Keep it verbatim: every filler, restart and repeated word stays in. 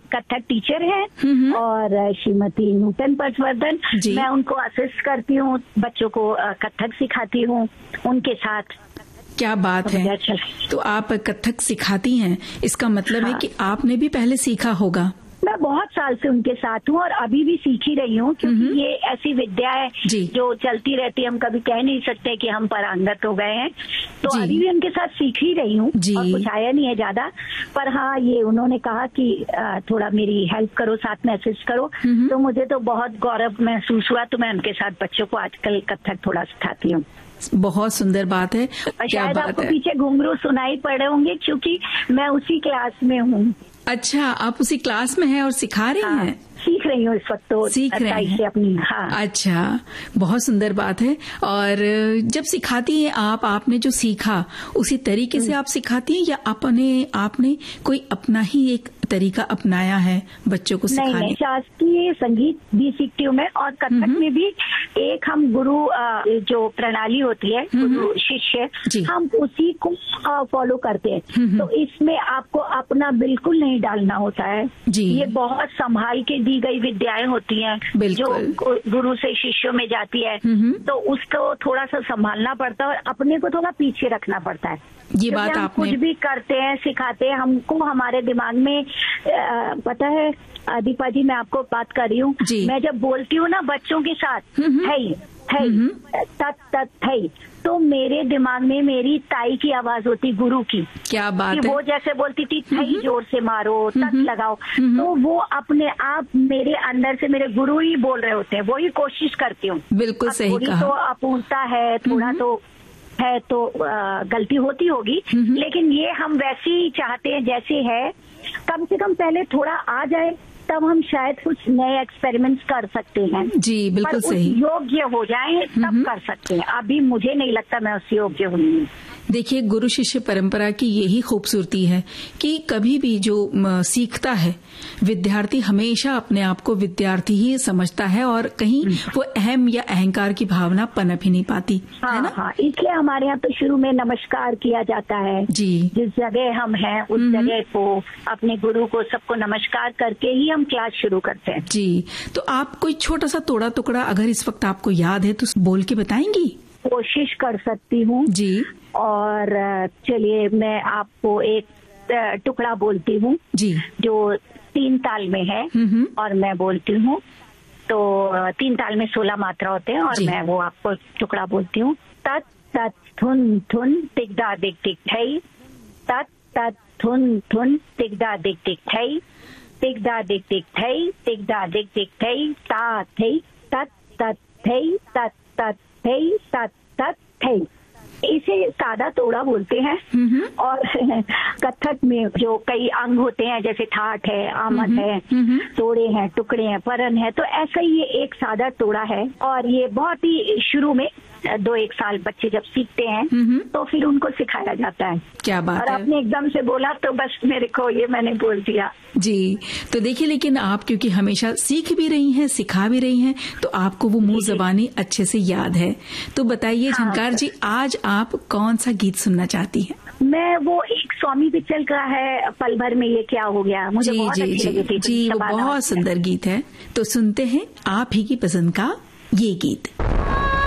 Kathak teacher हैं और श्रीमती नूतन पटवर्धन। मैं उनको असिस्ट करती हूँ, बच्चों को कथक सिखाती हूँ उनके साथ। क्या बात है। तो आप कथक सिखाती हैं, इसका मतलब हाँ। है कि आपने भी पहले सीखा होगा। मैं बहुत साल से उनके साथ हूँ और अभी भी सीख ही रही हूँ, क्योंकि ये ऐसी विद्या है जो चलती रहती है। हम कभी कह नहीं सकते कि हम पारंगत हो गए हैं, तो अभी भी उनके साथ सीख ही रही हूँ और कुछ आया नहीं है ज्यादा। पर हाँ, ये उन्होंने कहा कि थोड़ा मेरी हेल्प करो, साथ में असिस्ट करो, तो मुझे तो बहुत गौरव महसूस हुआ। तो मैं उनके साथ बच्चों को आजकल कथक थोड़ा सिखाती हूँ। बहुत सुंदर बात है। शायद आपको पीछे घुंघरू सुनाई पड़े होंगे, क्योंकि मैं उसी क्लास में हूँ। अच्छा, आप उसी क्लास में हैं और सिखा रही हाँ, हैं? सीख रही हूँ इस वक्त, तो सीख रही हैं अपनी। हाँ। अच्छा, बहुत सुंदर बात है। और जब सिखाती हैं आप, आपने जो सीखा उसी तरीके से आप सिखाती हैं या अपने आपने कोई अपना ही एक तरीका अपनाया है बच्चों को सिखाने? नहीं, नहीं, शास्त्रीय संगीत भी सीखती हूँ मैं, और कथक में भी एक हम गुरु जो प्रणाली होती है, गुरु शिष्य, हम उसी को फॉलो करते हैं। तो इसमें आपको अपना बिल्कुल नहीं डालना होता है। ये बहुत संभाल के दी गई विद्याएं होती हैं जो गुरु से शिष्यों में जाती है, तो उसको थोड़ा सा संभालना पड़ता है और अपने को थोड़ा पीछे रखना पड़ता है। ये बात हम आपने कुछ भी करते हैं, सिखाते हैं, हमको हमारे दिमाग में आ, पता है दीपा जी, मैं आपको बात कर रही हूँ, मैं जब बोलती हूँ ना बच्चों के साथ है है तत तत है, तो मेरे दिमाग में मेरी ताई की आवाज होती, गुरु की। क्या बात कि है। वो जैसे बोलती थी थई जोर से मारो, तत लगाओ, तो वो अपने आप मेरे अंदर से मेरे गुरु ही बोल रहे होते हैं, वो ही कोशिश करती हूँ। बिल्कुल सही कहा। तो अपूर्णता है, थोड़ा तो है, तो आ, गलती होती होगी, लेकिन ये हम वैसे ही चाहते हैं जैसे है। कम से कम पहले थोड़ा आ जाए, तब हम शायद कुछ नए एक्सपेरिमेंट्स कर सकते हैं। जी बिल्कुल सही। योग्य हो जाए तब कर सकते हैं, अभी मुझे नहीं लगता मैं उस योग्य हूँ। देखिए, गुरु शिष्य परंपरा की यही खूबसूरती है कि कभी भी जो सीखता है विद्यार्थी हमेशा अपने आप को विद्यार्थी ही समझता है और कहीं वो अहम या अहंकार की भावना पनप ही नहीं पाती। हाँ, है ना? हाँ, इसलिए हमारे यहाँ तो शुरू में नमस्कार किया जाता है। जी। जिस जगह हम हैं उस जगह को, अपने गुरु को, सबको नमस्कार करके ही हम क्लास शुरू करते हैं। जी, तो आप कोई छोटा सा तोड़ा टुकड़ा अगर इस वक्त आपको याद है तो बोल के बताएंगी? कोशिश कर सकती हूँ जी। और चलिए मैं आपको एक टुकड़ा बोलती हूँ जी, जो तीन ताल में है और मैं बोलती हूँ। तो तीन ताल में सोलह मात्रा होते हैं और मैं वो आपको टुकड़ा बोलती हूँ। तत तत थुन थुन तिगदा दिग दिग ठई, तत तत थुन थुन तिगदा दिग दिग ठई, तिगदा दिग दिग ठई, तिगदा दिग दिग ठई, ता थई, तत तत थई, तत तत थई, तत तत थई। इसे सादा तोड़ा बोलते हैं। और कथक में जो कई अंग होते हैं, जैसे ठाठ है, आमद है, तोड़े हैं, टुकड़े हैं, परन है, तो ऐसा ही ये एक सादा तोड़ा है। और ये बहुत ही शुरू में दो एक साल बच्चे जब सीखते हैं तो फिर उनको सिखाया जाता है। क्या बात और है। आपने एकदम से बोला तो बस मेरे को ये मैंने बोल दिया जी। तो देखिए, लेकिन आप क्योंकि हमेशा सीख भी रही हैं, सिखा भी रही हैं, तो आपको वो मुंह जबानी अच्छे से याद है। तो बताइए हाँ, झंकार जी, आज आप कौन सा गीत सुनना चाहती हैं? मैं वो एक स्वामी पिक्चर का है, पल भर में ये क्या हो गया, मुझे जी, बहुत जी, अच्छी लगी थी। जी, वो बहुत सुंदर गीत है। तो सुनते हैं आप ही की पसंद का ये गीत।